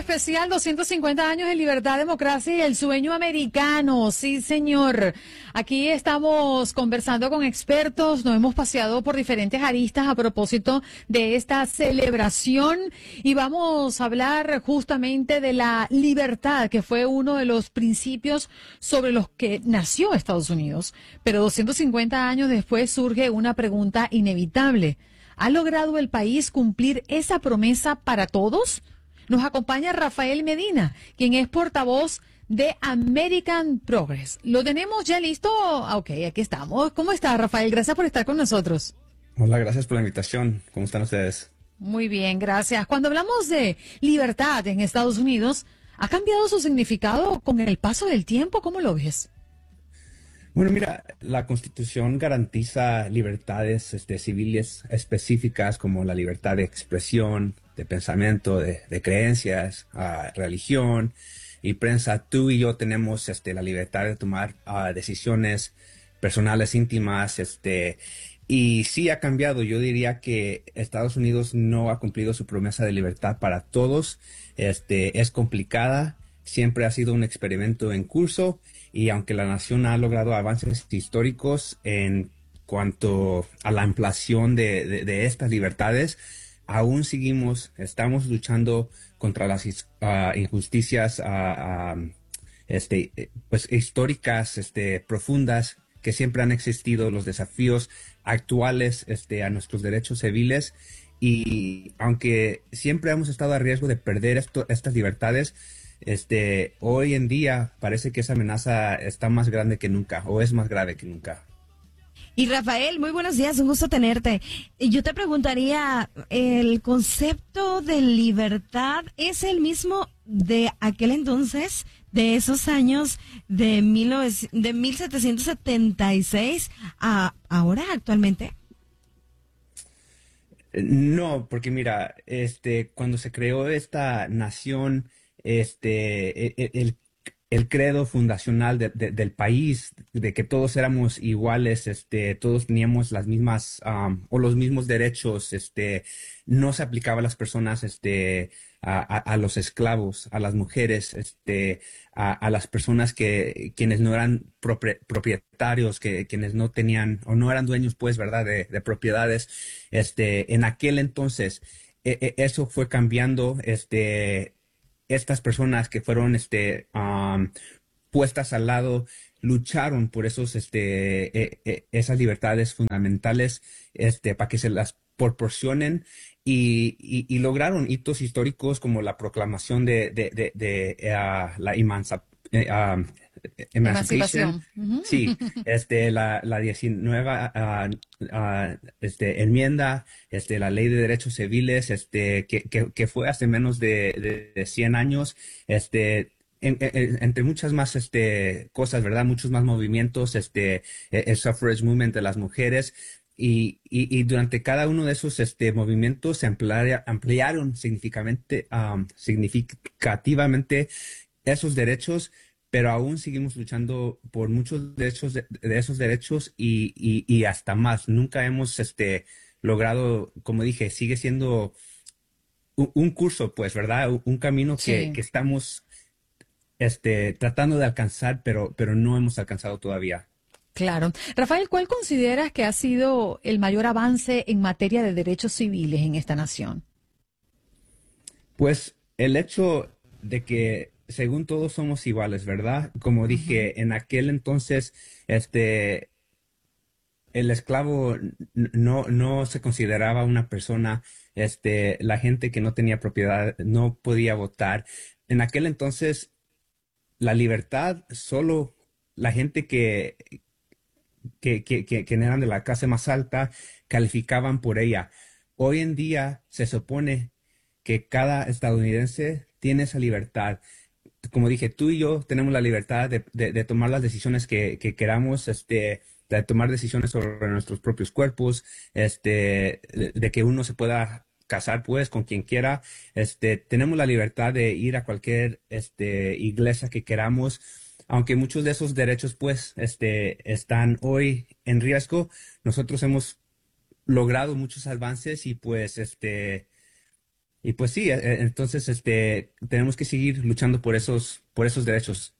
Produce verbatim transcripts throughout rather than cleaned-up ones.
especial doscientos cincuenta años de libertad, democracia y el sueño americano. Sí, señor. Aquí estamos conversando con expertos, nos hemos paseado por diferentes aristas a propósito de esta celebración y vamos a hablar justamente de la libertad, que fue uno de los principios sobre los que nació Estados Unidos. Pero doscientos cincuenta años después surge una pregunta inevitable. ¿Ha logrado el país cumplir esa promesa para todos? Nos acompaña Rafael Medina, quien es portavoz de American Progress. ¿Lo tenemos ya listo? Ok, aquí estamos. ¿Cómo está, Rafael? Gracias por estar con nosotros. Hola, gracias por la invitación. ¿Cómo están ustedes? Muy bien, gracias. Cuando hablamos de libertad en Estados Unidos, ¿ha cambiado su significado con el paso del tiempo? ¿Cómo lo ves? Bueno, mira, la Constitución garantiza libertades este, civiles específicas como la libertad de expresión, de pensamiento, de, de creencias, uh, religión y prensa. Tú y yo tenemos este, la libertad de tomar uh, decisiones personales, íntimas, este, y sí ha cambiado. Yo diría que Estados Unidos no ha cumplido su promesa de libertad para todos. Este, es complicada, siempre ha sido un experimento en curso. Y aunque la nación ha logrado avances históricos en cuanto a la ampliación de, de, de estas libertades, aún seguimos, estamos luchando contra las uh, injusticias uh, uh, este, pues, históricas, este, profundas, que siempre han existido, los desafíos actuales este, a nuestros derechos civiles. Y aunque siempre hemos estado a riesgo de perder esto, estas libertades, Este, hoy en día parece que esa amenaza está más grande que nunca, o es más grave que nunca. Y Rafael, muy buenos días, un gusto tenerte. Y yo te preguntaría, ¿el concepto de libertad es el mismo de aquel entonces, de esos años de, de mil setecientos setenta y seis a ahora, actualmente? No, porque mira, este, cuando se creó esta nación, este, el, el, el credo fundacional de, de, del país, de que todos éramos iguales, este, todos teníamos las mismas um, o los mismos derechos, este, no se aplicaba a las personas, este, a, a, a los esclavos, a las mujeres, este, a, a las personas que quienes no eran propri, propietarios, que quienes no tenían o no eran dueños, pues, verdad, de, de propiedades, este, en aquel entonces eh, eh, eso fue cambiando, este. Estas personas que fueron este, um, puestas al lado lucharon por esos, este, eh, eh, esas libertades fundamentales este, para que se las proporcionen y, y, y lograron hitos históricos como la proclamación de, de, de, de uh, la emancipación. Eh, um, Emancipation, uh-huh. Sí, este, la, la diecinueve uh, uh, este, enmienda, este, la ley de derechos civiles, este, que, que, que fue hace menos de, de, de cien años, este, en, en, entre muchas más, este, cosas, ¿verdad? Muchos más movimientos, este, el suffrage movement de las mujeres. Y, y, y durante cada uno de esos este, movimientos se ampliaron, ampliaron significativamente, um, significativamente esos derechos, pero aún seguimos luchando por muchos derechos de, de esos derechos y, y, y hasta más. Nunca hemos este, logrado, como dije, sigue siendo un, un curso, pues, ¿verdad? Un, un camino que, sí. que estamos este, tratando de alcanzar, pero, pero no hemos alcanzado todavía. Claro. Rafael, ¿cuál consideras que ha sido el mayor avance en materia de derechos civiles en esta nación? Pues el hecho de que según todos somos iguales, ¿verdad? Como dije, uh-huh. en aquel entonces, este, el esclavo no, no se consideraba una persona, este, la gente que no tenía propiedad no podía votar. En aquel entonces, la libertad, solo la gente que, que, que, que, que eran de la clase más alta calificaban por ella. Hoy en día se supone que cada estadounidense tiene esa libertad. Como dije, tú y yo tenemos la libertad de, de, de tomar las decisiones que, que queramos, este, de tomar decisiones sobre nuestros propios cuerpos, este, de, de que uno se pueda casar pues con quien quiera, este, tenemos la libertad de ir a cualquier este, iglesia que queramos, aunque muchos de esos derechos pues este, están hoy en riesgo. Nosotros hemos logrado muchos avances y pues este y pues sí, eh, entonces este, tenemos que seguir luchando por esos, por esos derechos.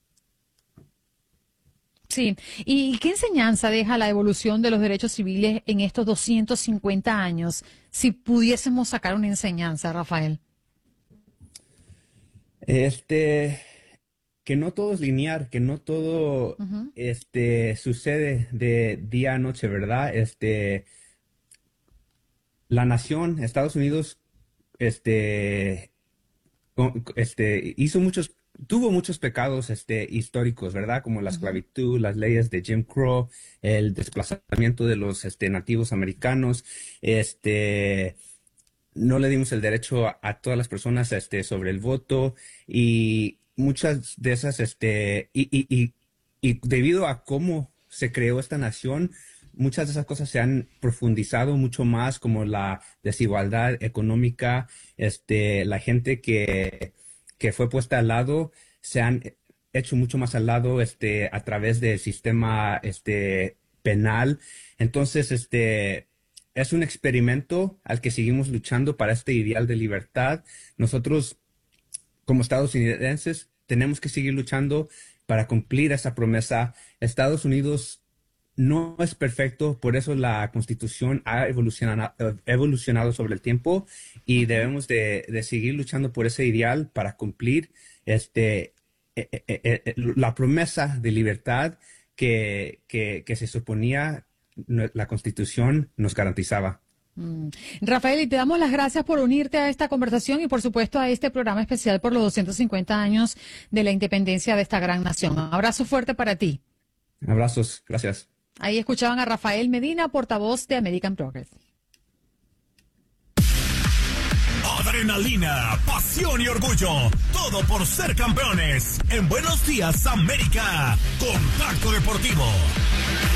Sí. ¿Y qué enseñanza deja la evolución de los derechos civiles en estos doscientos cincuenta años? Si pudiésemos sacar una enseñanza, Rafael. Este, que no todo es lineal, que no todo Ujú. este, sucede de día a noche, ¿verdad? Este, la nación, Estados Unidos, este, con- este, hizo muchos, tuvo muchos pecados, este, históricos, ¿verdad? Como la Ujú. esclavitud, las leyes de Jim Crow, el desplazamiento de los, este, nativos americanos, este, no le dimos el derecho a, a todas las personas, este, sobre el voto y muchas de esas, este, y, y, y, y debido a cómo se creó esta nación, muchas de esas cosas se han profundizado mucho más, como la desigualdad económica, este, la gente que, que fue puesta al lado, se han hecho mucho más al lado, este, a través del sistema, este, penal. Entonces, este, es un experimento al que seguimos luchando para este ideal de libertad. Nosotros, como estadounidenses, tenemos que seguir luchando para cumplir esa promesa. Estados Unidos no es perfecto, por eso la Constitución ha evolucionado, evolucionado sobre el tiempo y Ujú. debemos de, de seguir luchando por ese ideal para cumplir este, eh, eh, eh, eh, la promesa de libertad que, que, que se suponía no- la Constitución nos garantizaba. Mm. Rafael, y te damos las gracias por unirte a esta conversación y por supuesto a este programa especial por los doscientos cincuenta años de la independencia de esta gran nación. Abrazo fuerte para ti. Abrazos, gracias. Ahí escuchaban a Rafael Medina, portavoz de American Progress. Adrenalina, pasión y orgullo. Todo por ser campeones. En Buenos Días, América. Contacto Deportivo.